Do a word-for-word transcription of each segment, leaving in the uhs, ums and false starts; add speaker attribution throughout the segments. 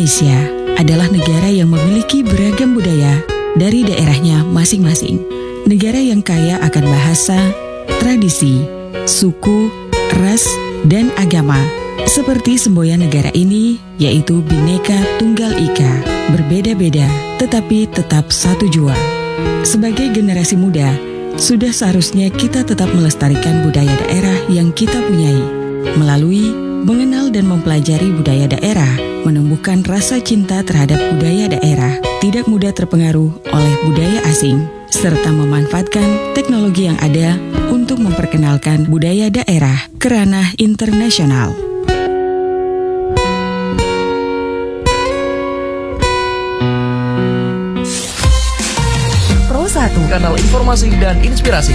Speaker 1: Indonesia adalah negara yang memiliki beragam budaya dari daerahnya masing-masing. Negara yang kaya akan bahasa, tradisi, suku, ras, dan agama. Seperti semboyan negara ini, yaitu Bhinneka Tunggal Ika, berbeda-beda tetapi tetap satu jua. Sebagai generasi muda, sudah seharusnya kita tetap melestarikan budaya daerah yang kita punyai. Melalui mengenal dan mempelajari budaya daerah, menumbuhkan rasa cinta terhadap budaya daerah, tidak mudah terpengaruh oleh budaya asing, serta memanfaatkan teknologi yang ada untuk memperkenalkan budaya daerah ke ranah internasional.
Speaker 2: Pro satu, kanal informasi dan inspirasi.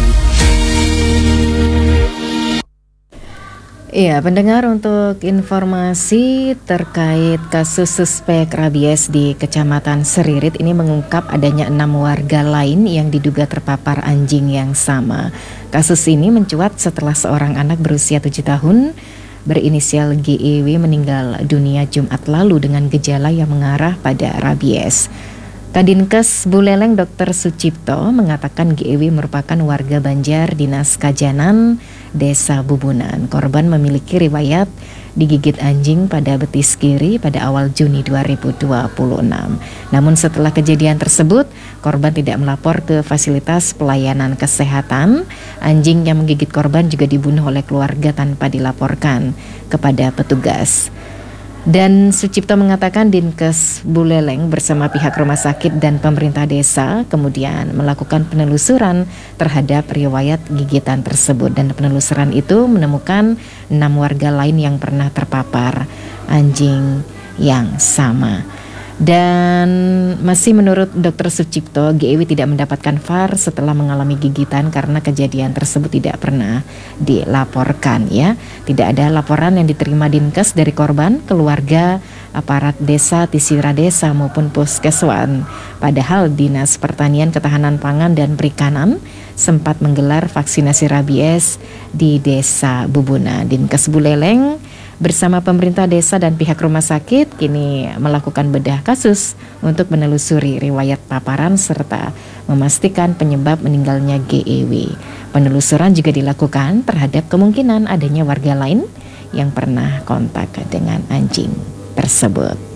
Speaker 3: Iya, pendengar, untuk informasi terkait kasus suspek rabies di Kecamatan Seririt ini mengungkap adanya enam warga lain yang diduga terpapar anjing yang sama. Kasus ini mencuat setelah seorang anak berusia tujuh tahun berinisial G E W meninggal dunia Jumat lalu dengan gejala yang mengarah pada rabies. Kadinkes Buleleng Dokter Sucipto mengatakan G E W merupakan warga Banjar Dinas Kajanan, Desa Bubunan. Korban memiliki riwayat digigit anjing pada betis kiri pada awal Juni dua ribu dua puluh enam. Namun setelah kejadian tersebut, korban tidak melapor ke fasilitas pelayanan kesehatan. Anjing yang menggigit korban juga dibunuh oleh keluarga tanpa dilaporkan kepada petugas. Dan Sucipto mengatakan Dinkes Buleleng bersama pihak rumah sakit dan pemerintah desa kemudian melakukan penelusuran terhadap riwayat gigitan tersebut, dan penelusuran itu menemukan enam warga lain yang pernah terpapar anjing yang sama. Dan masih menurut Dokter Sucipto, G E W tidak mendapatkan V A R setelah mengalami gigitan karena kejadian tersebut tidak pernah dilaporkan, ya. Tidak ada laporan yang diterima Dinkes dari korban, keluarga, aparat desa, tisira desa maupun puskeswan. Padahal Dinas Pertanian, Ketahanan Pangan dan Perikanan sempat menggelar vaksinasi rabies di Desa Bubunan. Dinkes Buleleng bersama pemerintah desa dan pihak rumah sakit kini melakukan bedah kasus untuk menelusuri riwayat paparan serta memastikan penyebab meninggalnya G E W. Penelusuran juga dilakukan terhadap kemungkinan adanya warga lain yang pernah kontak dengan anjing tersebut.